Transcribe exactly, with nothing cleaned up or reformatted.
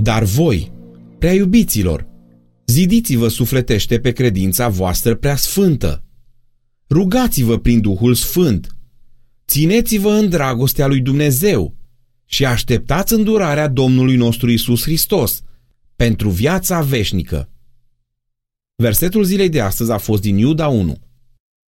Dar voi, prea iubiților, zidiți-vă sufletește pe credința voastră prea sfântă. Rugați-vă prin Duhul Sfânt. Țineți-vă în dragostea lui Dumnezeu și așteptați îndurarea Domnului nostru Iisus Hristos pentru viața veșnică. Versetul zilei de astăzi a fost din Iuda unu.